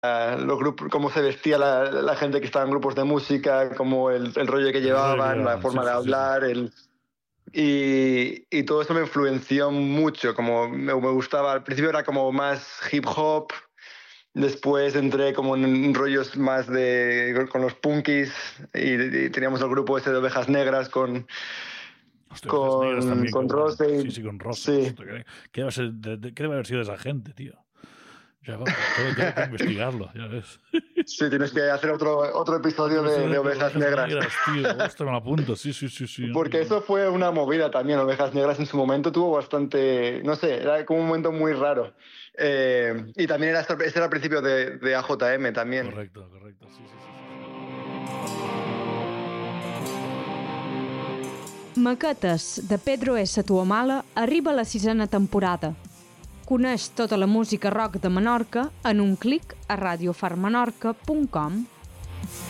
los grupos, cómo se vestía la gente que estaba en grupos de música, como el rollo que llevaban, la forma de hablar, y todo eso me influenció mucho, como me gustaba, al principio era como más hip hop, después entré como en rollos más con los punkis y teníamos el grupo ese de Ovejas Negras con Negras también, con Rose. Bueno. Sí, con Rose. Sí. ¿Qué debe haber sido de esa gente, tío? Ya, tengo que investigarlo, ya ves. Sí, tienes que hacer otro episodio de Ovejas Negras. Tío. Hostia, me lo apunto. Sí. Porque eso fue una movida también. Ovejas Negras en su momento tuvo bastante, no sé, era como un momento muy raro. Y también ese era el principio de AJM también. Correcto, sí. Maquetes, de Pedro S. Tuamala, arriba a la 6ª temporada. Coneix tota la música rock de Menorca en un clic a radiofarmenorca.com.